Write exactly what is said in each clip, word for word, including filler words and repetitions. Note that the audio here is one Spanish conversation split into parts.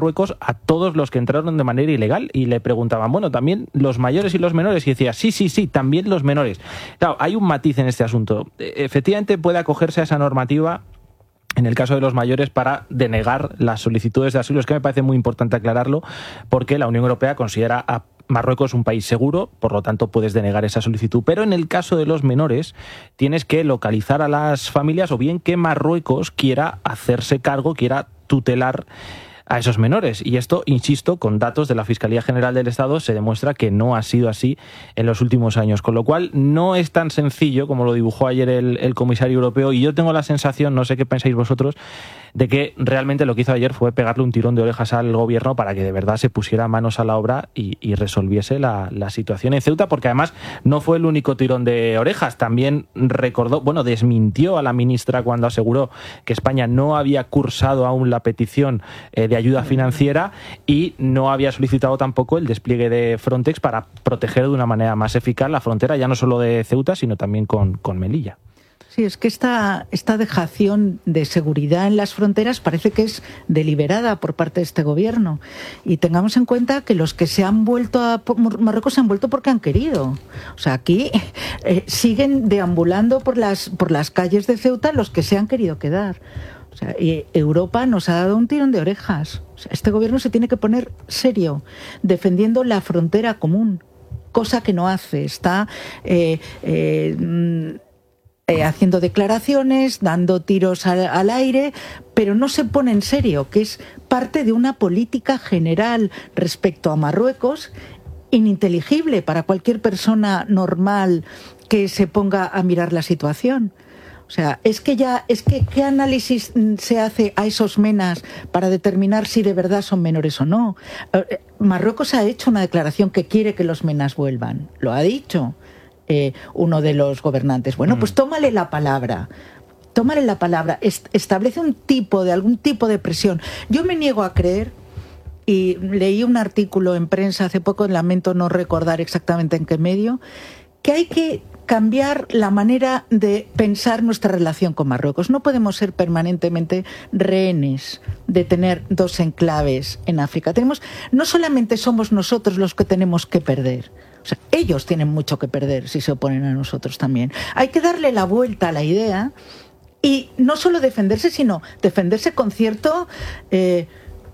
Marruecos a todos los que entraron de manera ilegal y le preguntaban, bueno, también los mayores y los menores, y decía, sí, sí, sí, también los menores. Claro, hay un matiz en este asunto. Efectivamente puede acogerse a esa normativa en el caso de los mayores para denegar las solicitudes de asilo. Es que me parece muy importante aclararlo, porque la Unión Europea considera a Marruecos un país seguro, por lo tanto puedes denegar esa solicitud. Pero en el caso de los menores tienes que localizar a las familias, o bien que Marruecos quiera hacerse cargo, quiera tutelar a esos menores. Y esto, insisto, con datos de la Fiscalía General del Estado se demuestra que no ha sido así en los últimos años. Con lo cual, no es tan sencillo como lo dibujó ayer el, el comisario europeo. Y yo tengo la sensación, no sé qué pensáis vosotros, de que realmente lo que hizo ayer fue pegarle un tirón de orejas al gobierno para que de verdad se pusiera manos a la obra y, y resolviese la, la situación en Ceuta, porque además no fue el único tirón de orejas. También recordó, bueno, desmintió a la ministra cuando aseguró que España no había cursado aún la petición eh, de ayuda financiera y no había solicitado tampoco el despliegue de Frontex para proteger de una manera más eficaz la frontera, ya no solo de Ceuta, sino también con, con Melilla. Sí, es que esta, esta dejación de seguridad en las fronteras parece que es deliberada por parte de este gobierno. Y tengamos en cuenta que los que se han vuelto a Marruecos se han vuelto porque han querido. O sea, aquí eh, siguen deambulando por las, por las calles de Ceuta los que se han querido quedar. O sea, y Europa nos ha dado un tirón de orejas. O sea, este gobierno se tiene que poner serio, defendiendo la frontera común, cosa que no hace. Está eh, eh, eh, haciendo declaraciones, dando tiros al, al aire, pero no se pone en serio, que es parte de una política general respecto a Marruecos, ininteligible para cualquier persona normal que se ponga a mirar la situación. O sea, es que ya, es que ¿qué análisis se hace a esos menas para determinar si de verdad son menores o no? Marruecos ha hecho una declaración que quiere que los menas vuelvan, lo ha dicho eh, uno de los gobernantes. Bueno, pues tómale la palabra. Tómale la palabra, est- establece un tipo de, algún tipo de presión. Yo me niego a creer, y leí un artículo en prensa hace poco, lamento no recordar exactamente en qué medio, que hay que cambiar la manera de pensar nuestra relación con Marruecos. No podemos ser permanentemente rehenes de tener dos enclaves en África. Tenemos, no solamente somos nosotros los que tenemos que perder, o sea, ellos tienen mucho que perder si se oponen a nosotros también. Hay que darle la vuelta a la idea y no solo defenderse, sino defenderse con cierto, eh,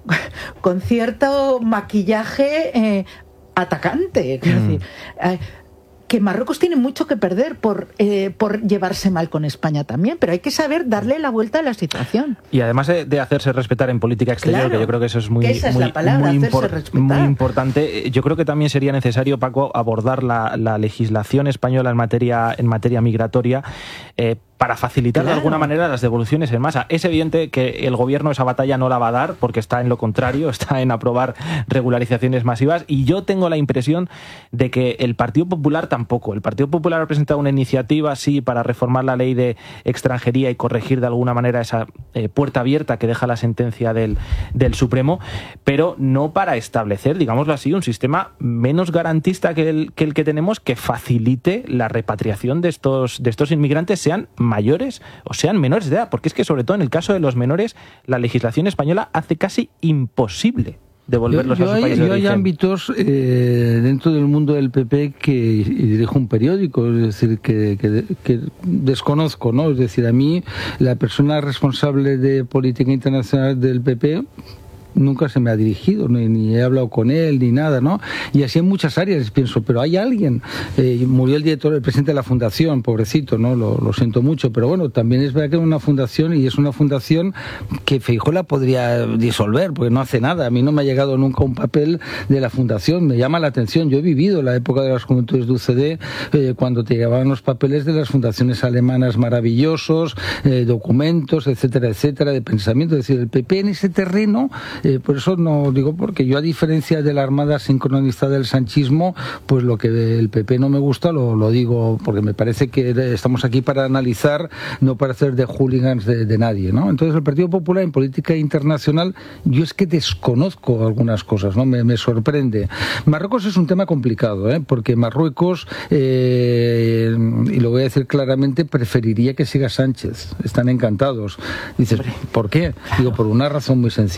con cierto maquillaje eh, atacante. Quiero mm. decir, eh, que Marruecos tiene mucho que perder por, eh, por llevarse mal con España también, pero hay que saber darle la vuelta a la situación. Y además de, de hacerse respetar en política exterior, claro, que yo creo que eso es muy, esa es muy, la palabra, muy, hacerse impor- respetar. muy importante. Yo creo que también sería necesario, Paco, abordar la, la legislación española en materia, en materia migratoria, eh, para facilitar claro. de alguna manera las devoluciones en masa. Es evidente que el gobierno esa batalla no la va a dar porque está en lo contrario, está en aprobar regularizaciones masivas, y yo tengo la impresión de que el Partido Popular tampoco. El Partido Popular ha presentado una iniciativa, sí, para reformar la ley de extranjería y corregir de alguna manera esa eh, puerta abierta que deja la sentencia del, del Supremo, pero no para establecer, digámoslo así, un sistema menos garantista que el que, el que tenemos, que facilite la repatriación de estos, de estos inmigrantes, sean mayores o sean menores de edad, porque es que sobre todo en el caso de los menores la legislación española hace casi imposible devolverlos yo, yo a su hay, país de yo origen. Hay ámbitos eh, dentro del mundo del P P que y dirijo un periódico, es decir, que, que, que desconozco, ¿no? Es decir, a mí la persona responsable de política internacional del P P nunca se me ha dirigido, ni, ni he hablado con él, ni nada, ¿no? Y así en muchas áreas pienso, pero hay alguien. Eh, murió el director, el presidente de la fundación, pobrecito, ¿no? Lo, lo siento mucho, pero bueno, también es verdad que es una fundación, y es una fundación que Feijóo la podría disolver, porque no hace nada. A mí no me ha llegado nunca un papel de la fundación, me llama la atención. Yo he vivido la época de las juventudes de U C D, eh, cuando te llegaban los papeles de las fundaciones alemanas maravillosos, eh, documentos, etcétera, etcétera, de pensamiento. Es decir, el P P en ese terreno, Eh, por eso no digo, porque yo, a diferencia de la Armada sincronista del sanchismo, pues lo que el P P no me gusta lo, lo digo, porque me parece que estamos aquí para analizar, no para hacer de hooligans de, de nadie, ¿no? Entonces el Partido Popular en política internacional, yo es que desconozco algunas cosas, ¿no? Me, me sorprende. Marruecos es un tema complicado, ¿eh? Porque Marruecos, eh, y lo voy a decir claramente, preferiría que siga Sánchez. Están encantados. Dices, ¿por qué? Digo, por una razón muy sencilla, porque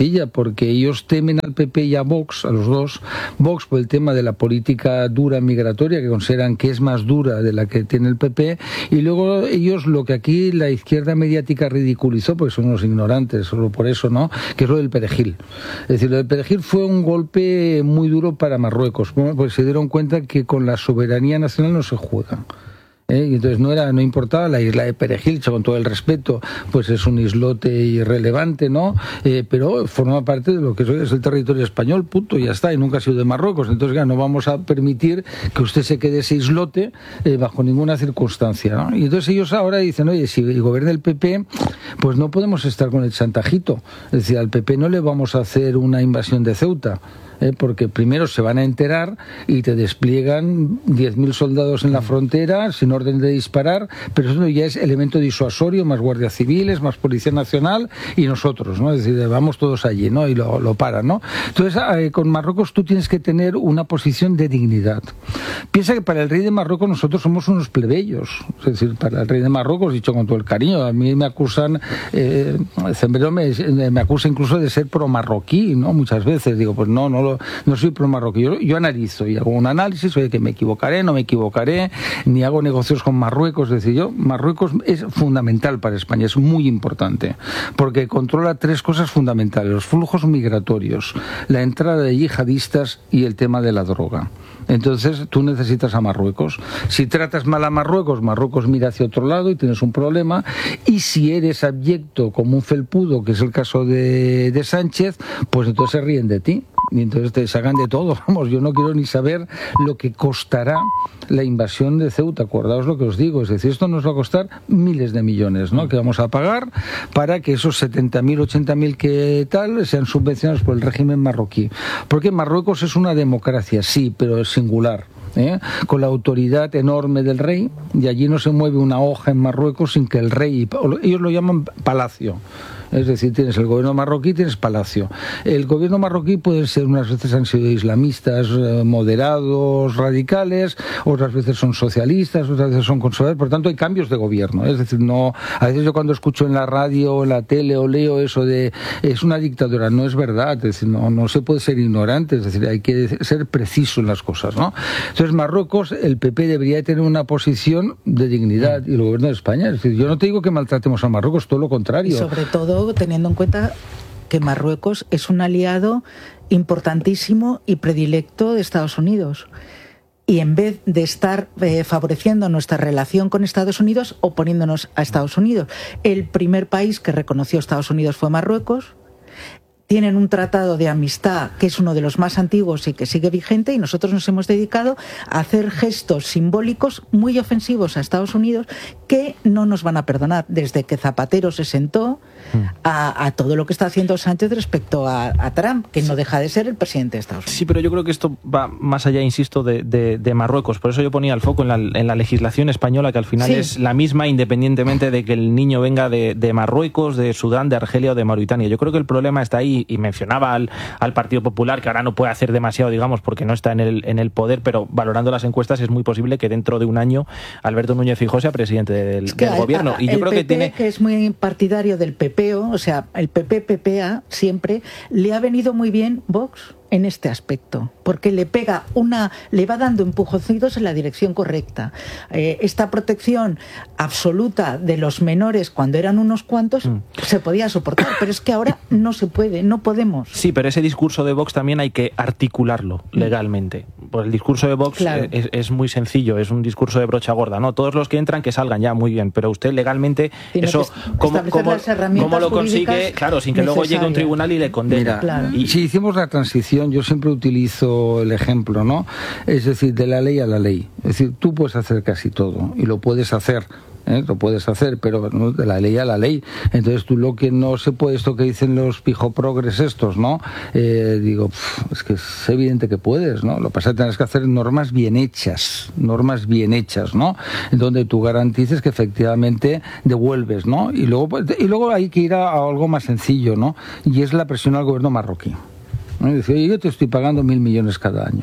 porque ellos temen al P P y a Vox, a los dos. Vox por el tema de la política dura migratoria, que consideran que es más dura de la que tiene el P P, y luego ellos lo que aquí la izquierda mediática ridiculizó, porque son unos ignorantes, solo por eso, ¿no?, que es lo del perejil. Es decir, lo del perejil fue un golpe muy duro para Marruecos, porque se dieron cuenta que con la soberanía nacional no se juega. ¿Eh? Y entonces no era, no importaba la isla de Perejil, con todo el respeto, pues es un islote irrelevante, ¿no? Eh, pero forma parte de lo que es el territorio español, punto, y ya está, y nunca ha sido de Marruecos. Entonces, ya no vamos a permitir que usted se quede ese islote eh, bajo ninguna circunstancia, ¿no? Y entonces ellos ahora dicen, oye, si gobierna el P P, pues no podemos estar con el chantajito. Es decir, al P P no le vamos a hacer una invasión de Ceuta. ¿Eh? Porque primero se van a enterar y te despliegan diez mil soldados en la frontera sin orden de disparar, pero eso ya es elemento disuasorio, más guardias civiles, más Policía Nacional y nosotros, ¿no? Es decir, vamos todos allí, ¿no? Y lo, lo paran, ¿no? Entonces, eh, con Marruecos tú tienes que tener una posición de dignidad. Piensa que para el rey de Marruecos nosotros somos unos plebeyos, es decir, para el rey de Marruecos, dicho con todo el cariño, a mí me acusan, eh, Zembero me, me acusa incluso de ser pro-marroquí, ¿no? Muchas veces, digo, pues no, no lo no soy pro marroquí, yo, yo analizo y hago un análisis, oye, que me equivocaré, no me equivocaré, ni hago negocios con Marruecos. Es decir, yo, Marruecos es fundamental para España, es muy importante, porque controla tres cosas fundamentales: los flujos migratorios, la entrada de yihadistas y el tema de la droga. Entonces tú necesitas a Marruecos. Si tratas mal a Marruecos, Marruecos mira hacia otro lado y tienes un problema. Y si eres abyecto como un felpudo, que es el caso de, de Sánchez, pues entonces se ríen de ti y entonces te sacan de todo. Vamos, yo no quiero ni saber lo que costará la invasión de Ceuta. Acordaos lo que os digo, es decir, esto nos va a costar miles de millones, ¿no?, que vamos a pagar para que esos setenta mil, ochenta mil que tal sean subvencionados por el régimen marroquí. Porque Marruecos es una democracia, sí, pero es singular, ¿eh? Con la autoridad enorme del rey, y allí no se mueve una hoja en Marruecos sin que el rey, ellos lo llaman palacio. Es decir, tienes el gobierno marroquí, tienes palacio. El gobierno marroquí puede ser, unas veces han sido islamistas, eh, moderados, radicales, otras veces son socialistas, otras veces son conservadores. Por tanto, hay cambios de gobierno. Es decir, no, a veces yo cuando escucho en la radio, en la tele o leo eso de es una dictadura, no es verdad. Es decir, no, no se puede ser ignorante. Es decir, hay que ser preciso en las cosas, ¿no? Entonces, Marruecos, el P P debería tener una posición de dignidad, y el gobierno de España. Es decir, yo no te digo que maltratemos a Marruecos, todo lo contrario. Y sobre todo teniendo en cuenta que Marruecos es un aliado importantísimo y predilecto de Estados Unidos. Y en vez de estar eh, favoreciendo nuestra relación con Estados Unidos, oponiéndonos a Estados Unidos. El primer país que reconoció a Estados Unidos fue Marruecos. Tienen un tratado de amistad que es uno de los más antiguos y que sigue vigente, y nosotros nos hemos dedicado a hacer gestos simbólicos muy ofensivos a Estados Unidos que no nos van a perdonar, desde que Zapatero se sentó a, a todo lo que está haciendo Sánchez respecto a, a Trump, que no deja de ser el presidente de Estados Unidos. Sí, pero yo creo que esto va más allá, insisto, de, de, de Marruecos. Por eso yo ponía el foco en la, en la legislación española, que al final sí es la misma, independientemente de que el niño venga de, de Marruecos, de Sudán, de Argelia o de Mauritania. Yo creo que el problema está ahí, y mencionaba al, al Partido Popular, que ahora no puede hacer demasiado, digamos, porque no está en el, en el poder, pero valorando las encuestas es muy posible que dentro de un año Alberto Núñez Feijóo sea presidente del, es que del a, gobierno. A, y yo creo P P, que tiene... que es muy partidario del pepeo, o sea, el P P P P A siempre le ha venido muy bien Vox en este aspecto, porque le pega una, le va dando empujoncitos en la dirección correcta. Eh, esta protección absoluta de los menores cuando eran unos cuantos mm. se podía soportar, pero es que ahora no se puede, no podemos. Sí, pero ese discurso de Vox también hay que articularlo legalmente. Pues el discurso de Vox claro. es, es muy sencillo, es un discurso de brocha gorda, ¿no? Todos los que entran que salgan ya, muy bien, pero usted legalmente tiene eso, ¿cómo, cómo, ¿cómo lo consigue? Claro, sin que luego llegue a un tribunal y le condene. Mira, claro. y si hicimos la transición, yo siempre utilizo el ejemplo, ¿no? Es decir, de la ley a la ley. Es decir, tú puedes hacer casi todo y lo puedes hacer. ¿Eh? Lo puedes hacer, pero ¿no? de la ley a la ley. Entonces tú lo que no se puede, esto que dicen los pijoprogres estos, ¿no? Eh, digo, pff, es que es evidente que puedes, ¿no? Lo que pasa es que tienes que hacer normas bien hechas, normas bien hechas, ¿no? En donde tú garantices que efectivamente devuelves, ¿no? Y luego, y luego hay que ir a, a algo más sencillo, ¿no? Y es la presión al gobierno marroquí. ¿No? Es decir, yo te estoy pagando mil millones cada año.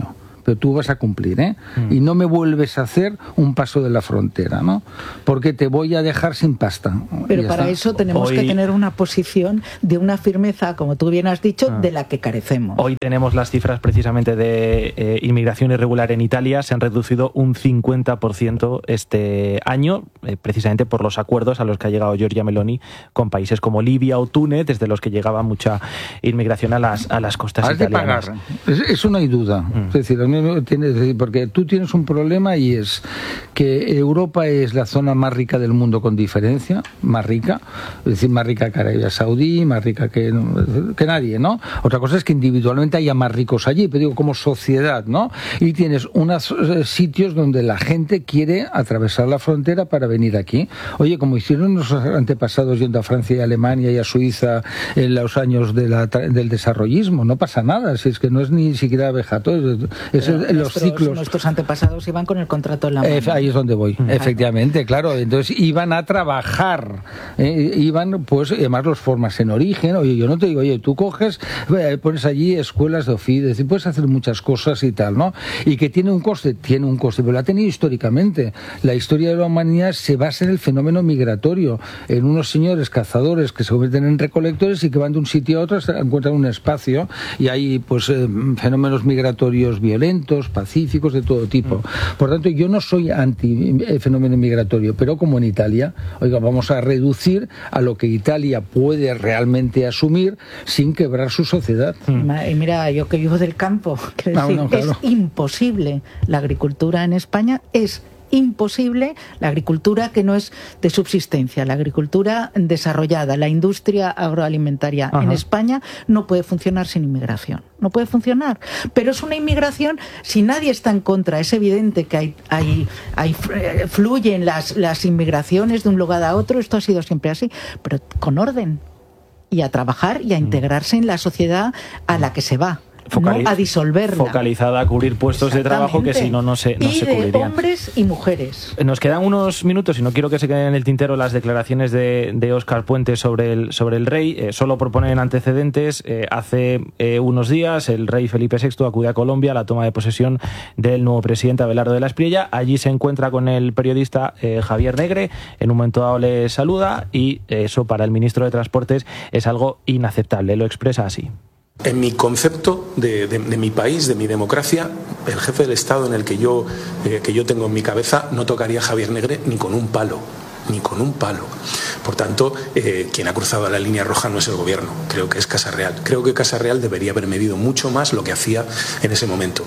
pero tú vas a cumplir, ¿eh? Mm. Y no me vuelves a hacer un paso de la frontera, ¿no? Porque te voy a dejar sin pasta. Pero para está. eso tenemos Hoy... que tener una posición de una firmeza, como tú bien has dicho, ah. de la que carecemos. Hoy tenemos las cifras precisamente de eh, inmigración irregular en Italia, se han reducido un cincuenta por ciento este año, eh, precisamente por los acuerdos a los que ha llegado Giorgia Meloni con países como Libia o Túnez, desde los que llegaba mucha inmigración a las, a las costas Has italianas. De pagar. Eso no hay duda. Mm. Es decir, tienes, porque tú tienes un problema y es que Europa es la zona más rica del mundo con diferencia, más rica, es decir, más rica que Arabia Saudí, más rica que, que nadie, ¿no? Otra cosa es que individualmente haya más ricos allí, pero digo, como sociedad, ¿no? Y tienes unos sitios donde la gente quiere atravesar la frontera para venir aquí. Oye, como hicieron nuestros antepasados yendo a Francia y a Alemania y a Suiza en los años de la, del desarrollismo, no pasa nada, si es que no es ni siquiera vejato, es, es los nuestros, ciclos. Nuestros antepasados iban con el contrato en la mano. Eh, ahí es donde voy, mm. efectivamente, claro. Entonces iban a trabajar, eh, iban, pues, además los formas en origen. Oye, yo no te digo, oye, tú coges, eh, pones allí escuelas de oficio, es decir, puedes hacer muchas cosas y tal, ¿no? Y que tiene un coste, tiene un coste, pero lo ha tenido históricamente. La historia de la humanidad se basa en el fenómeno migratorio, en unos señores cazadores que se convierten en recolectores y que van de un sitio a otro hasta encuentran un espacio, y hay, pues, eh, fenómenos migratorios violentos, pacíficos, de todo tipo. Por tanto, yo no soy anti fenómeno migratorio, pero como en Italia, oiga, vamos a reducir a lo que Italia puede realmente asumir sin quebrar su sociedad. Y mira, yo que vivo del campo, quiero decir, no, no, claro. es imposible. La agricultura en España es imposible, la agricultura que no es de subsistencia, la agricultura desarrollada, la industria agroalimentaria Ajá. en España no puede funcionar sin inmigración, no puede funcionar, pero es una inmigración, si nadie está en contra, es evidente que hay, hay, hay fluyen las, las inmigraciones de un lugar a otro, esto ha sido siempre así, pero con orden, y a trabajar y a integrarse en la sociedad a la que se va. Focaliz- no a disolverla. Focalizada a cubrir puestos de trabajo que si no, no se, no y se de cubrirían. Hombres y mujeres. Nos quedan unos minutos y no quiero que se queden en el tintero las declaraciones de, de Óscar Puente sobre el, sobre el rey. Eh, solo por poner en antecedentes, eh, hace eh, unos días el rey Felipe sexto acude a Colombia a la toma de posesión del nuevo presidente Abelardo de la Espriella. Allí se encuentra con el periodista eh, Javier Negre. En un momento dado le saluda y eso para el ministro de Transportes es algo inaceptable. Lo expresa así. En mi concepto de, de, de mi país, de mi democracia, el jefe del Estado en el que yo, eh, que yo tengo en mi cabeza no tocaría a Javier Negre ni con un palo, ni con un palo. Por tanto, eh, quien ha cruzado la línea roja no es el gobierno, creo que es Casa Real. Creo que Casa Real debería haber medido mucho más lo que hacía en ese momento.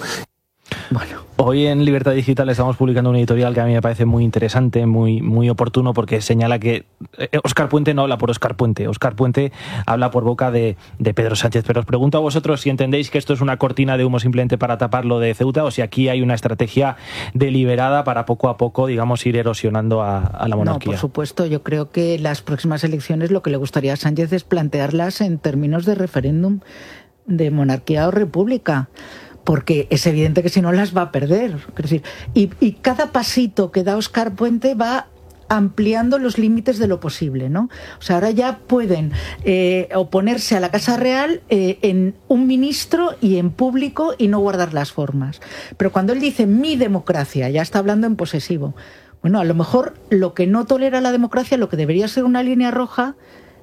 Bueno, hoy en Libertad Digital estamos publicando un editorial que a mí me parece muy interesante, muy, muy oportuno, porque señala que Óscar Puente no habla por Óscar Puente. Óscar Puente habla por boca de, de Pedro Sánchez. Pero os pregunto a vosotros si entendéis que esto es una cortina de humo simplemente para tapar lo de Ceuta o si aquí hay una estrategia deliberada para poco a poco, digamos, ir erosionando a, a la monarquía. No, por supuesto. Yo creo que las próximas elecciones lo que le gustaría a Sánchez es plantearlas en términos de referéndum de monarquía o república. Porque es evidente que si no las va a perder. Es decir, y, y cada pasito que da Óscar Puente va ampliando los límites de lo posible, ¿no? O sea, ahora ya pueden eh, oponerse a la Casa Real eh, en un ministro y en público y no guardar las formas. Pero cuando él dice mi democracia, ya está hablando en posesivo. Bueno, a lo mejor lo que no tolera la democracia, lo que debería ser una línea roja,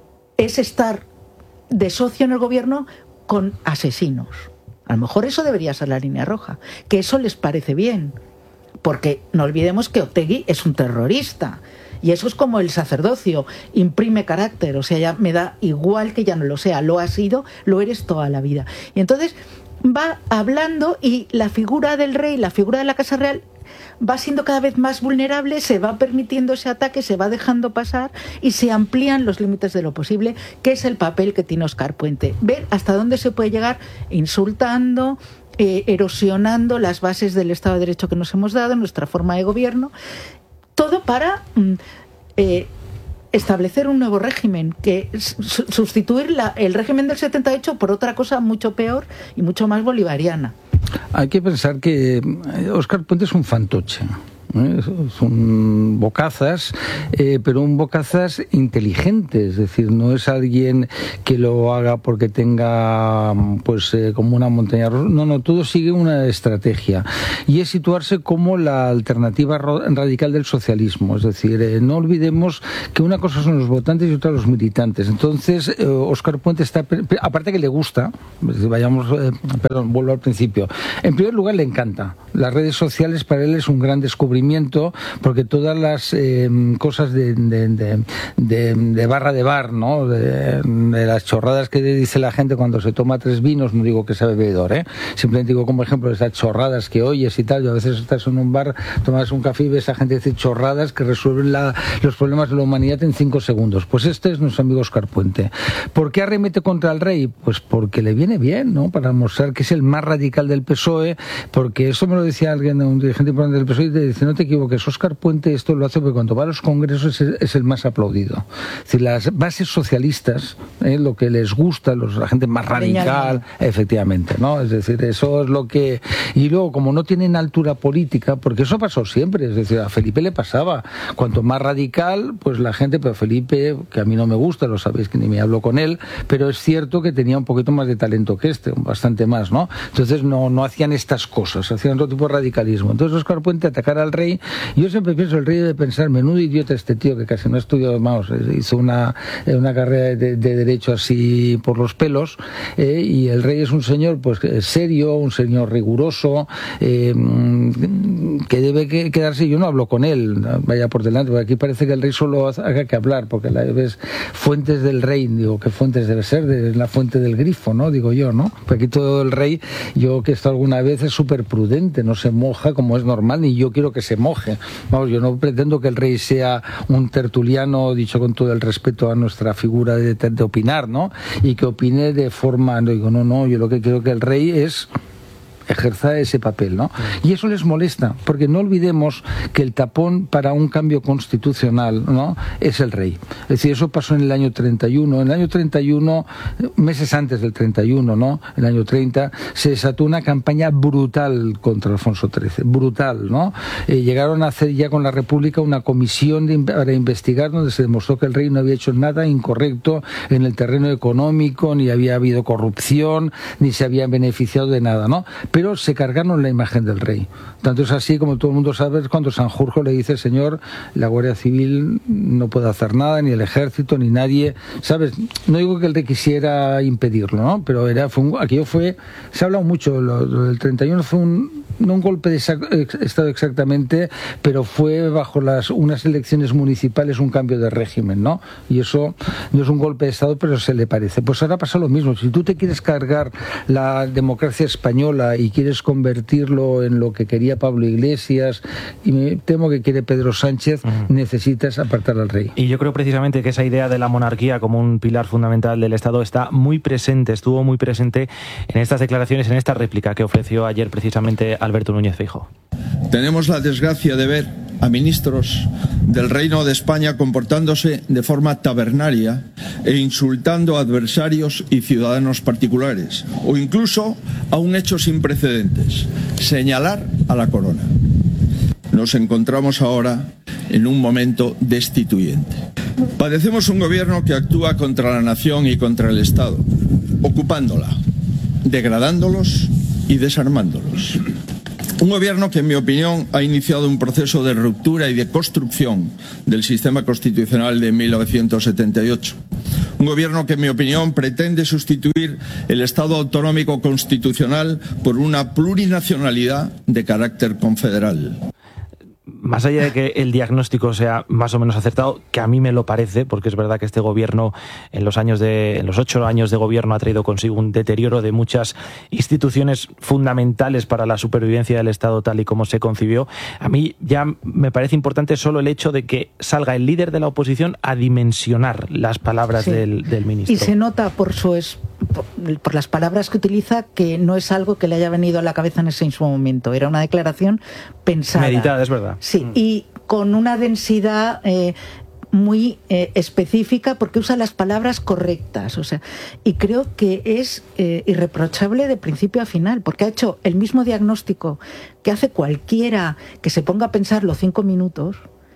es estar de socio en el gobierno con asesinos. A lo mejor eso debería ser la línea roja, que eso les parece bien, porque no olvidemos que Otegi es un terrorista, y eso es como el sacerdocio, imprime carácter, o sea, ya me da igual que ya no lo sea, lo has sido, lo eres toda la vida. Y entonces va hablando y la figura del rey, la figura de la Casa Real, va siendo cada vez más vulnerable, se va permitiendo ese ataque, se va dejando pasar y se amplían los límites de lo posible, que es el papel que tiene Óscar Puente. Ver hasta dónde se puede llegar insultando, eh, erosionando las bases del Estado de Derecho que nos hemos dado, nuestra forma de gobierno, todo para eh, establecer un nuevo régimen, que sustituir la, el régimen del setenta y ocho por otra cosa mucho peor y mucho más bolivariana. Hay que pensar que Óscar Puente es un fantoche. ¿eh? Son bocazas, eh, pero un bocazas inteligente, es decir, no es alguien que lo haga porque tenga pues eh, como una montaña rusa, no, no, todo sigue una estrategia y es situarse como la alternativa radical del socialismo, es decir, eh, no olvidemos que una cosa son los votantes y otra los militantes. Entonces eh, Óscar Puente está, aparte que le gusta, vayamos, eh, perdón, vuelvo al principio, en primer lugar le encanta, las redes sociales para él es un gran descubrimiento porque todas las eh, cosas de, de, de, de, de barra de bar, ¿no? De, de las chorradas que dice la gente cuando se toma tres vinos, no digo que sea bebedor, ¿eh? Simplemente digo como ejemplo esas chorradas que oyes y tal. Yo a veces estás en un bar, tomas un café y ves a gente decir chorradas que resuelven la, los problemas de la humanidad en cinco segundos. Pues este es nuestro amigo Óscar Puente. ¿Por qué arremete contra el rey? Pues porque le viene bien, ¿no? Para mostrar que es el más radical del P S O E, porque eso me lo decía alguien, un dirigente importante del P S O E, y te dice, no te equivoques, Óscar Puente esto lo hace porque cuando va a los congresos es, es el más aplaudido. Es decir, las bases socialistas, ¿eh? Lo que les gusta, los, la gente más radical, efectivamente, ¿no? Es decir, eso es lo que... Y luego, como no tienen altura política, porque eso pasó siempre, es decir, a Felipe le pasaba, cuanto más radical, pues la gente, pero Felipe, que a mí no me gusta, lo sabéis que ni me hablo con él, pero es cierto que tenía un poquito más de talento que este, bastante más, ¿no? Entonces no, no hacían estas cosas, hacían otro tipo de radicalismo. Entonces Óscar Puente atacar al rey, yo siempre pienso, el rey debe pensar, menudo idiota este tío que casi no ha estudiado, vamos, hizo una, una carrera de, de derecho así por los pelos, eh, y el rey es un señor pues serio, un señor riguroso, eh, que debe que quedarse. Yo no hablo con él, vaya por delante, porque aquí parece que el rey solo haga que hablar, porque la ves fuentes del rey, digo, ¿qué fuentes debe ser? De la fuente del grifo, ¿no? Digo yo, ¿no? Porque aquí todo el rey, yo que he estado alguna vez, es súper prudente, no se moja como es normal, ni yo quiero que se moje. Vamos, yo no pretendo que el rey sea un tertuliano, dicho con todo el respeto a nuestra figura de, de opinar, ¿no? Y que opine de forma, no digo, no, no, yo lo que quiero que el rey es ejerza ese papel, ¿no? Y eso les molesta, porque no olvidemos que el tapón para un cambio constitucional, ¿no?, es el rey. Es decir, eso pasó en el año treinta y uno. En el año treinta y uno, meses antes del treinta y uno, ¿no?, en el año treinta, se desató una campaña brutal contra Alfonso trece, brutal, ¿no? Eh, llegaron a hacer ya con la República una comisión de, para investigar, donde se demostró que el rey no había hecho nada incorrecto en el terreno económico, ni había habido corrupción, ni se había beneficiado de nada, ¿no? Pero se cargaron la imagen del rey. Tanto es así, como todo el mundo sabe, cuando Sanjurjo le dice, señor, la Guardia Civil no puede hacer nada, ni el ejército, ni nadie, ¿sabes? No digo que el rey quisiera impedirlo, ¿no? Pero era, fue un, aquello fue, se ha hablado mucho, lo, lo del treinta y uno fue un, no un golpe de Estado exactamente, pero fue bajo las unas elecciones municipales un cambio de régimen, ¿no? Y eso no es un golpe de Estado, pero se le parece. Pues ahora pasa lo mismo. Si tú te quieres cargar la democracia española y quieres convertirlo en lo que quería Pablo Iglesias, y me temo que quiere Pedro Sánchez, uh-huh. necesitas apartar al rey. Y yo creo precisamente que esa idea de la monarquía como un pilar fundamental del Estado está muy presente, estuvo muy presente en estas declaraciones, en esta réplica que ofreció ayer precisamente Alberto Núñez Feijóo. Tenemos la desgracia de ver a ministros del Reino de España comportándose de forma tabernaria e insultando a adversarios y ciudadanos particulares, o incluso a un hecho sin precedentes, señalar a la corona. Nos encontramos ahora en un momento destituyente. Padecemos un gobierno que actúa contra la nación y contra el Estado, ocupándola, degradándolos y desarmándolos. Un gobierno que, en mi opinión, ha iniciado un proceso de ruptura y de construcción del sistema constitucional de mil novecientos setenta y ocho. Un gobierno que, en mi opinión, pretende sustituir el Estado autonómico constitucional por una plurinacionalidad de carácter confederal. Más allá de que el diagnóstico sea más o menos acertado, que a mí me lo parece, porque es verdad que este gobierno en los años de en los ocho años de gobierno ha traído consigo un deterioro de muchas instituciones fundamentales para la supervivencia del Estado tal y como se concibió. A mí ya me parece importante solo el hecho de que salga el líder de la oposición a dimensionar las palabras sí. del, del ministro. Y se nota por su es, por, por las palabras que utiliza, que no es algo que le haya venido a la cabeza en ese mismo momento. Era una declaración pensada. Meditada, es verdad. Sí, y con una densidad eh, muy eh, específica porque usa las palabras correctas, o sea, y creo que es eh, irreprochable de principio a final, porque ha hecho el mismo diagnóstico que hace cualquiera que se ponga a pensarlo cinco minutos,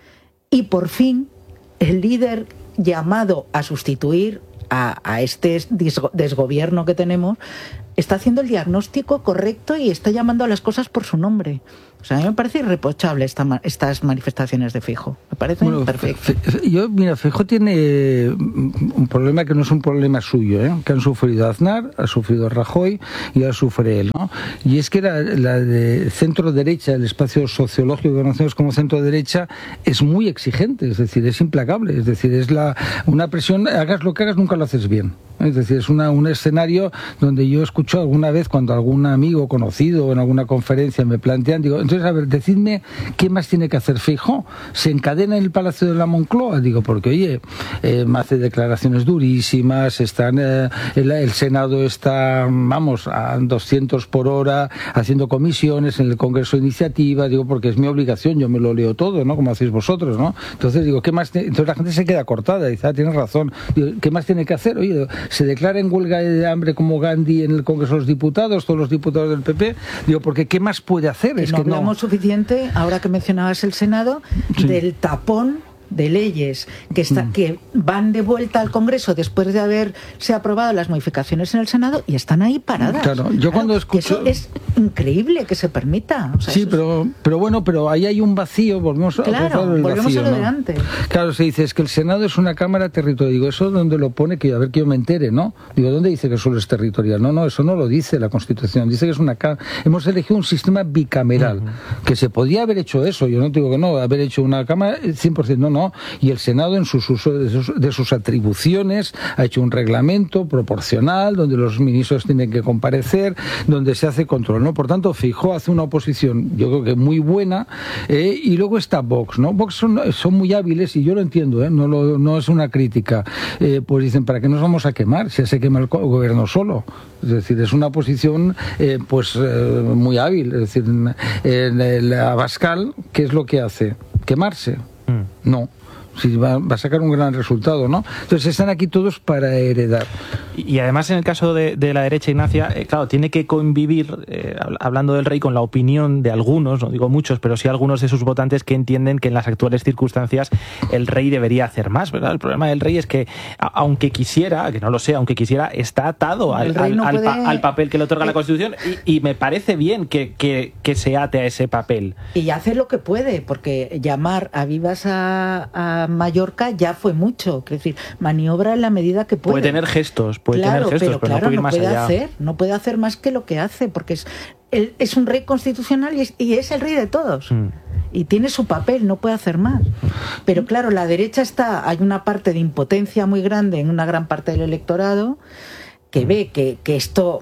y por fin el líder llamado a sustituir a, a este desgobierno que tenemos está haciendo el diagnóstico correcto y está llamando a las cosas por su nombre. O sea, a mí me parece irreprochable esta, estas manifestaciones de Feijóo. Me parece bueno, perfecto. Yo, mira, Feijóo tiene un problema que no es un problema suyo, ¿eh? Que han sufrido Aznar, ha sufrido Rajoy y ahora sufre él, ¿no? Y es que la, la de centro-derecha, el espacio sociológico que conocemos como centro-derecha, es muy exigente, es decir, es implacable. Es decir, es la una presión, hagas lo que hagas, nunca lo haces bien. Es decir, es una, un escenario donde yo escucho alguna vez cuando algún amigo conocido o en alguna conferencia me plantean, digo, entonces, a ver, decidme qué más tiene que hacer Feijóo. ¿Se encadena en el Palacio de la Moncloa? Digo, porque, oye, eh, me hace declaraciones durísimas, están, eh, el, el Senado está, vamos, a doscientos por hora, haciendo comisiones en el Congreso de Iniciativa, digo, porque es mi obligación, yo me lo leo todo, ¿no? Como hacéis vosotros, ¿no? Entonces, digo, ¿qué más? Entonces la gente se queda cortada, dice, ah, tienes razón. Digo, ¿qué más tiene que hacer? Oye, se declara en huelga de hambre como Gandhi en el Congreso de los Diputados, todos los diputados del P P, digo, porque ¿qué más puede hacer? Que es no que hablamos no. suficiente, ahora que mencionabas el Senado, sí, del tapón de leyes que está, mm. que van de vuelta al Congreso después de haberse aprobado las modificaciones en el Senado y están ahí paradas. Claro, yo claro, cuando escucho... Eso es increíble que se permita. O sea, sí, pero, es... pero bueno, pero ahí hay un vacío, volvemos a, claro, el volvemos vacío, a lo ¿no? de antes. Claro, se dice, es que el Senado es una cámara territorial. Digo, ¿eso dónde lo pone? Que a ver que yo me entere, ¿no? Digo, ¿dónde dice que solo es territorial? No, no, eso no lo dice la Constitución. Dice que es una cámara. Hemos elegido un sistema bicameral, uh-huh, que se podía haber hecho eso. Yo no digo que no, haber hecho una cámara cien por ciento, no, no. Y el Senado en sus usos de sus, de sus atribuciones ha hecho un reglamento proporcional donde los ministros tienen que comparecer, donde se hace control, ¿no? Por tanto, Feijóo hace una oposición, yo creo que muy buena, eh, y luego está Vox, ¿no? Vox son, son muy hábiles y yo lo entiendo, ¿eh? No, lo, no es una crítica. Eh, pues dicen, ¿para qué nos vamos a quemar si se quema el gobierno solo? Es decir, es una posición eh, pues eh, muy hábil. Es decir, en, en el Abascal, ¿qué es lo que hace? ¿Quemarse? Mm. No. Si va, va a sacar un gran resultado, ¿no? Entonces están aquí todos para heredar. Y, y además en el caso de, de la derecha, Ignacia, eh, claro, tiene que convivir, eh, hablando del rey, con la opinión de algunos, no digo muchos, pero sí algunos de sus votantes que entienden que en las actuales circunstancias el rey debería hacer más, ¿verdad? El problema del rey es que, a, aunque quisiera, que no lo sé, aunque quisiera, está atado al, al, no al, puede... pa, al papel que le otorga la Constitución y, y me parece bien que, que, que se ate a ese papel. Y hace lo que puede, porque llamar a vivas a, a Mallorca ya fue mucho, es decir, maniobra en la medida que puede. Puede tener gestos, puede claro, tener gestos, pero, pero claro, no puede ir no más puede allá. Hacer, no puede hacer más que lo que hace, porque es, él es un rey constitucional y es, y es el rey de todos. Mm. Y tiene su papel, no puede hacer más. Pero claro, la derecha está, hay una parte de impotencia muy grande en una gran parte del electorado que mm. ve que, que esto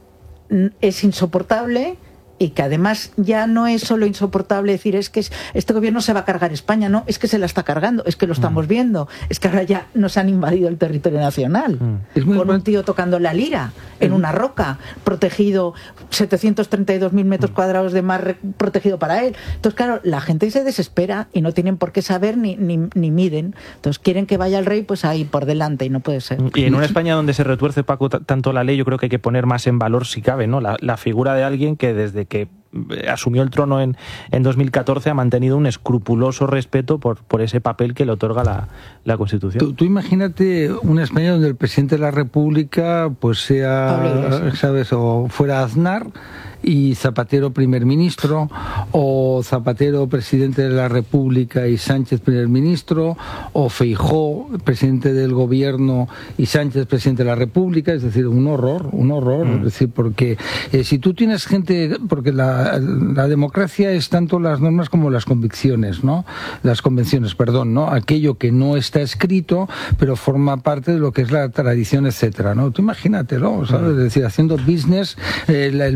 es insoportable. Y que además ya no es solo insoportable decir es que este gobierno se va a cargar España, no, es que se la está cargando, es que lo estamos mm. viendo, es que ahora ya nos han invadido el territorio nacional, mm. con un tío tocando la lira en una roca, protegido, setecientos treinta y dos mil metros cuadrados de mar protegido para él. Entonces claro, la gente se desespera y no tienen por qué saber ni, ni, ni miden, entonces quieren que vaya el rey pues ahí por delante y no puede ser. Y en una España donde se retuerce, Paco, tanto la ley, yo creo que hay que poner más en valor si cabe, ¿no? La, la figura de alguien que desde que asumió el trono en, en dos mil catorce ha mantenido un escrupuloso respeto por, por ese papel que le otorga la, la Constitución. Tú, tú imagínate una España donde el presidente de la República pues sea, ¿sabes? O fuera Aznar y Zapatero primer ministro, o Zapatero presidente de la República y Sánchez primer ministro, o Feijóo presidente del gobierno y Sánchez presidente de la República. Es decir, un horror, un horror. Mm. Es decir, porque eh, si tú tienes gente, porque la, la democracia es tanto las normas como las convicciones, ¿no? Las convenciones, perdón, ¿no? Aquello que no está escrito, pero forma parte de lo que es la tradición, etcétera, ¿no? Tú imagínatelo, ¿sabes? Es decir, haciendo business, eh, el, el Palacio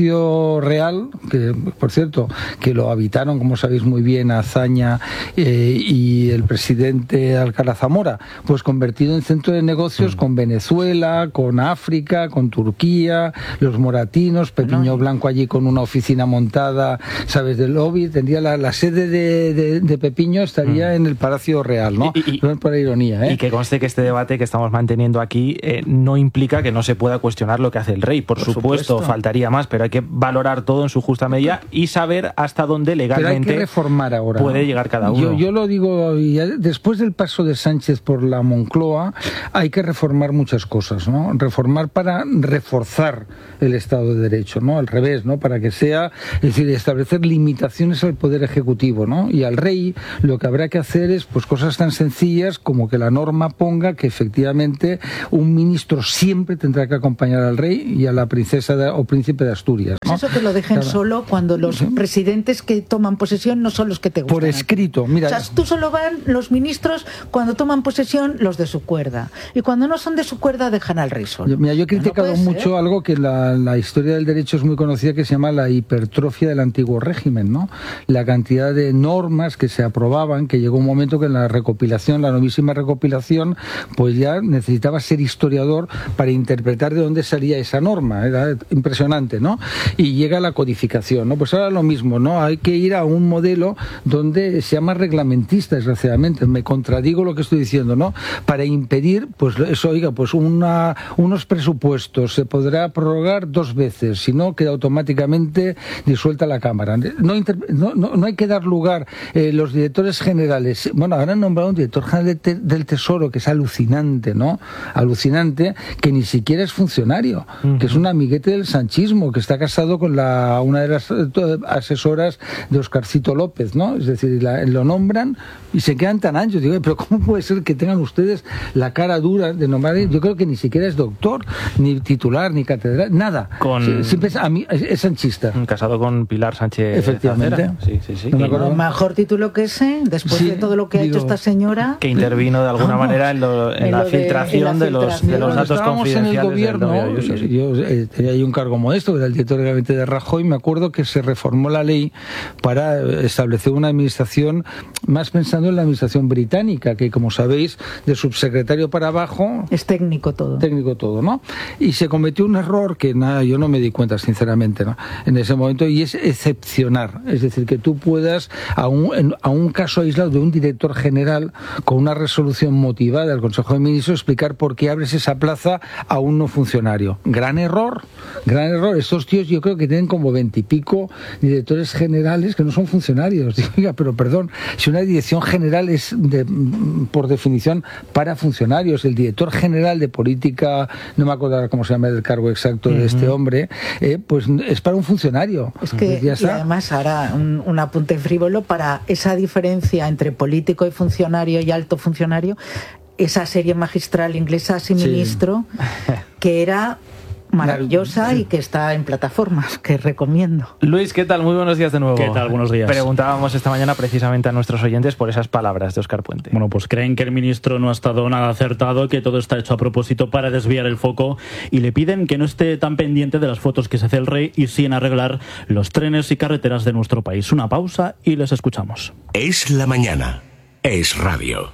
Palacio Real, que por cierto, que lo habitaron, como sabéis muy bien, Azaña eh, y el presidente Alcalá Zamora, pues convertido en centro de negocios mm. con Venezuela, con África, con Turquía, los moratinos, Pepiño no. Blanco allí con una oficina montada, ¿sabes?, del lobby, tendría la, la sede de, de, de Pepiño estaría mm. en el Palacio Real, ¿no? Y, y, por la ironía, ¿eh? Y que conste que este debate que estamos manteniendo aquí eh, no implica que no se pueda cuestionar lo que hace el rey, por, por supuesto, supuesto, faltaría más, pero hay que valorar todo en su justa medida y saber hasta dónde legalmente pero hay que reformar ahora, puede llegar cada uno. Yo, yo lo digo, ya después del paso de Sánchez por la Moncloa, hay que reformar muchas cosas, ¿no? Reformar para reforzar el Estado de Derecho, ¿no? Al revés, ¿no? Para que sea, es decir, establecer limitaciones al Poder Ejecutivo, ¿no? Y al rey lo que habrá que hacer es pues cosas tan sencillas como que la norma ponga que efectivamente un ministro siempre tendrá que acompañar al rey y a la princesa de, o príncipe de Asturias, ¿no? Eso que lo dejen claro. solo cuando los presidentes que toman posesión no son los que te gustan. Por escrito, mira. O sea, tú solo van los ministros cuando toman posesión los de su cuerda. Y cuando no son de su cuerda dejan al rey solo. Yo, mira, yo he criticado no mucho algo que la, la historia del derecho es muy conocida, que se llama la hipertrofia del antiguo régimen, ¿no? La cantidad de normas que se aprobaban, que llegó un momento que en la recopilación, la novísima recopilación, pues ya necesitaba ser historiador para interpretar de dónde salía esa norma. Era impresionante, ¿no? Y llega la codificación, ¿no? Pues ahora lo mismo, ¿no? Hay que ir a un modelo donde sea más reglamentista, desgraciadamente. Me contradigo lo que estoy diciendo, ¿no? Para impedir, pues eso, oiga, pues una, unos presupuestos se podrá prorrogar dos veces, si no queda automáticamente disuelta la Cámara. No, inter, no, no, no hay que dar lugar eh, los directores generales. Bueno, ahora han nombrado un director general de te, del Tesoro que es alucinante, ¿no? Alucinante, que ni siquiera es funcionario, uh-huh. que es un amiguete del sanchismo, que está casado con la una de las asesoras de Oscarcito López, ¿no? Es decir, la, lo nombran y se quedan tan anchos. Digo, pero ¿cómo puede ser que tengan ustedes la cara dura de nombrar? Yo creo que ni siquiera es doctor, ni titular, ni catedral, nada. Con... Siempre es, a mí, es, es sanchista. Casado con Pilar Sánchez. Efectivamente. Sí, sí, sí. No me mejor título que ese, después sí, de todo lo que digo, ha hecho esta señora. Que intervino de alguna vamos, manera en, lo, en, en la, filtración de, en la filtración de los, de los datos confidenciales en el gobierno, del Ayuso, sí. Yo eh, tenía ahí un cargo modesto, que era el director de gabinete de Rajoy. Me acuerdo que se reformó la ley para establecer una administración más pensando en la administración británica, que como sabéis, de subsecretario para abajo... Es técnico todo. Técnico todo, ¿no? Y se cometió un error que nada, yo no me di cuenta, sinceramente, ¿no? En ese momento, y es excepcionar. Es decir, que tú puedas, a un, a un caso aislado de un director general, con una resolución motivada del Consejo de Ministros, explicar por qué abres esa plaza a un no funcionario. Gran error, gran error. Estos tíos yo creo que tienen como veintipico directores generales que no son funcionarios. Diga, pero perdón, si una dirección general es de, por definición para funcionarios, el director general de política, no me acuerdo ahora cómo se llama el cargo exacto de uh-huh. este hombre, eh, pues es para un funcionario. Es que, ya está. Y además ahora un, un apunte frívolo para esa diferencia entre político y funcionario y alto funcionario, esa serie magistral inglesa, Sin sí. Ministro, que era maravillosa y que está en plataformas, que recomiendo. Luis, ¿qué tal? Muy buenos días de nuevo. ¿Qué tal? Buenos días. Preguntábamos esta mañana precisamente a nuestros oyentes por esas palabras de Óscar Puente. Bueno, pues creen que el ministro no ha estado nada acertado, que todo está hecho a propósito para desviar el foco, y le piden que no esté tan pendiente de las fotos que se hace el rey y sí en arreglar los trenes y carreteras de nuestro país. Una pausa y les escuchamos. Es la mañana. Es radio.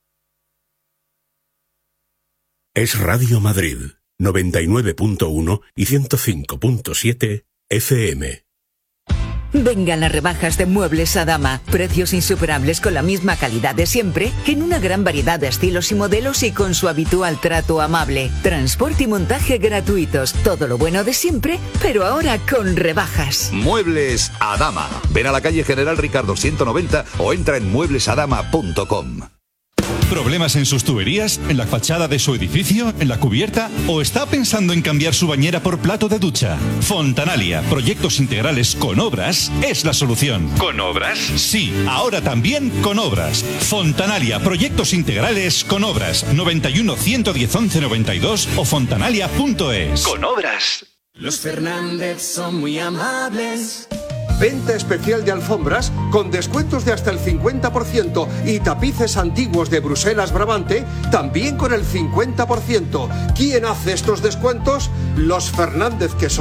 Es Radio Madrid. noventa y nueve punto uno y ciento cinco punto siete F M. Vengan las rebajas de Muebles Adama. Precios insuperables con la misma calidad de siempre, en una gran variedad de estilos y modelos y con su habitual trato amable. Transporte y montaje gratuitos. Todo lo bueno de siempre, pero ahora con rebajas. Muebles Adama. Ven a la calle General Ricardo ciento noventa o entra en muebles adama punto com. ¿Problemas en sus tuberías? ¿En la fachada de su edificio? ¿En la cubierta? ¿O está pensando en cambiar su bañera por plato de ducha? Fontanalia, proyectos integrales con obras, es la solución. ¿Con obras? Sí, ahora también con obras. Fontanalia, proyectos integrales con obras. noventa y uno, ciento diez, once noventa y dos o fontanalia punto es. Con obras. Los Fernández son muy amables. Venta especial de alfombras con descuentos de hasta el cincuenta por ciento y tapices antiguos de Bruselas Brabante también con el cincuenta por ciento. ¿Quién hace estos descuentos? Los Fernández, que son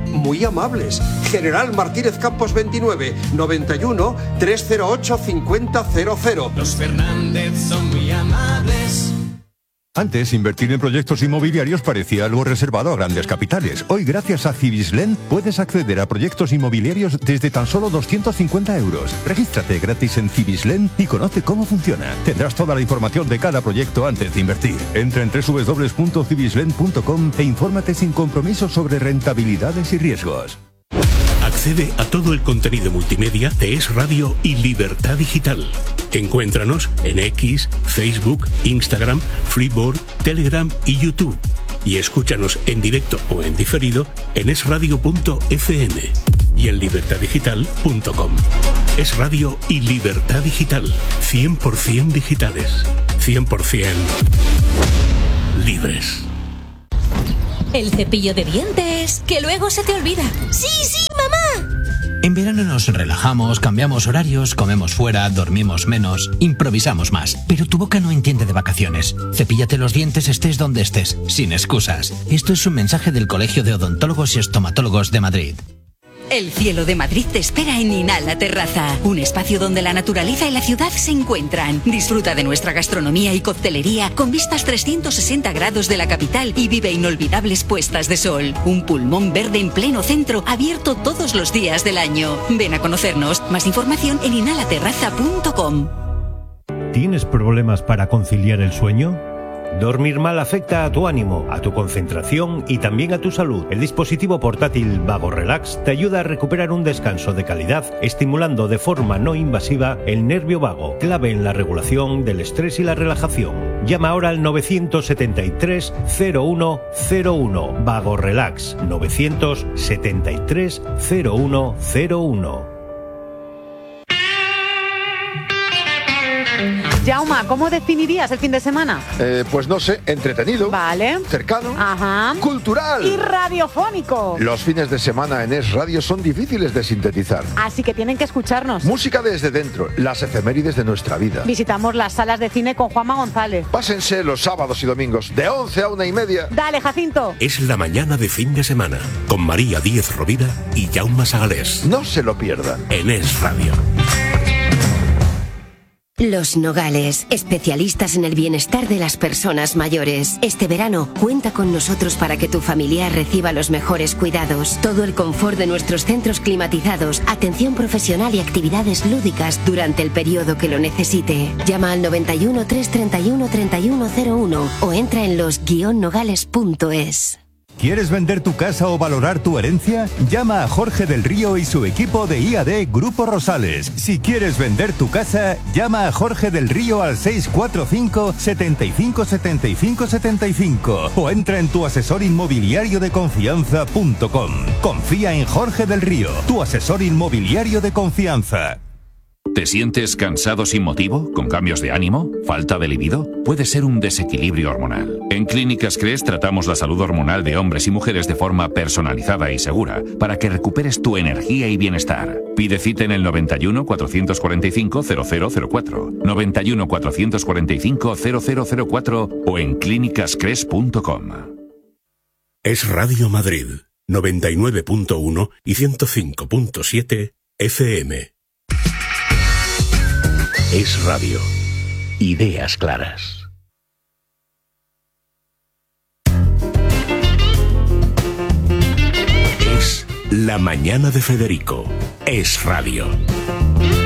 muy amables. General Martínez Campos veintinueve, noventa y uno, trescientos ocho, cincuenta cero cero. Los Fernández son muy amables. Antes, invertir en proyectos inmobiliarios parecía algo reservado a grandes capitales. Hoy, gracias a Cibislen, puedes acceder a proyectos inmobiliarios desde tan solo doscientos cincuenta euros. Regístrate gratis en Cibislen y conoce cómo funciona. Tendrás toda la información de cada proyecto antes de invertir. Entra en doble u doble u doble u punto cibislen punto com e infórmate sin compromiso sobre rentabilidades y riesgos. Accede a todo el contenido multimedia de Es Radio y Libertad Digital. Encuéntranos en X, Facebook, Instagram, Freeboard, Telegram y YouTube. Y escúchanos en directo o en diferido en es radio punto efe eme y en libertad digital punto com. Es Radio y Libertad Digital. cien por ciento digitales. cien por ciento libres. El cepillo de dientes, que luego se te olvida. ¡Sí, sí, mamá! En verano nos relajamos, cambiamos horarios, comemos fuera, dormimos menos, improvisamos más. Pero tu boca no entiende de vacaciones. Cepíllate los dientes estés donde estés, sin excusas. Esto es un mensaje del Colegio de Odontólogos y Estomatólogos de Madrid. El cielo de Madrid te espera en Inhala Terraza, un espacio donde la naturaleza y la ciudad se encuentran. Disfruta de nuestra gastronomía y coctelería con vistas trescientos sesenta grados de la capital y vive inolvidables puestas de sol. Un pulmón verde en pleno centro, abierto todos los días del año. Ven a conocernos. Más información en inhala terraza punto com. ¿Tienes problemas para conciliar el sueño? Dormir mal afecta a tu ánimo, a tu concentración y también a tu salud. El dispositivo portátil Vago Relax te ayuda a recuperar un descanso de calidad, estimulando de forma no invasiva el nervio vago, clave en la regulación del estrés y la relajación. Llama ahora al nueve siete tres, cero uno cero uno. Vago Relax, nueve siete tres, cero uno cero uno. Jauma, ¿cómo definirías el fin de semana? Eh, pues no sé, entretenido. Vale. Cercano. Ajá. Cultural. Y radiofónico. Los fines de semana en Es Radio son difíciles de sintetizar. Así que tienen que escucharnos. Música desde dentro, las efemérides de nuestra vida. Visitamos las salas de cine con Juanma González. Pásense los sábados y domingos de once a una y media. Dale, Jacinto. Es la mañana de fin de semana con María Díez Rovira y Jaume Sagalés. No se lo pierdan. En Es Radio. Los Nogales, especialistas en el bienestar de las personas mayores. Este verano, cuenta con nosotros para que tu familiar reciba los mejores cuidados. Todo el confort de nuestros centros climatizados, atención profesional y actividades lúdicas durante el periodo que lo necesite. Llama al noventa y uno, trescientos treinta y uno, treinta y uno cero uno o entra en los guion nogales punto es. ¿Quieres vender tu casa o valorar tu herencia? Llama a Jorge del Río y su equipo de I A D Grupo Rosales. Si quieres vender tu casa, llama a Jorge del Río al seis cuatro cinco, setenta y cinco, setenta y cinco, setenta y cinco o entra en tu asesor inmobiliario de confianza punto com. Confía en Jorge del Río, tu asesor inmobiliario de confianza. ¿Te sientes cansado sin motivo? ¿Con cambios de ánimo? ¿Falta de libido? Puede ser un desequilibrio hormonal. En Clínicas Cres tratamos la salud hormonal de hombres y mujeres de forma personalizada y segura para que recuperes tu energía y bienestar. Pide cita en el noventa y uno, cuatrocientos cuarenta y cinco, cero cero cero cuatro, noventa y uno, cuatrocientos cuarenta y cinco, cero cero cero cuatro o en clínicas cres punto com. Es Radio Madrid, noventa y nueve punto uno y ciento cinco punto siete F M. Es Radio. Ideas claras. Es La Mañana de Federico. Es Radio.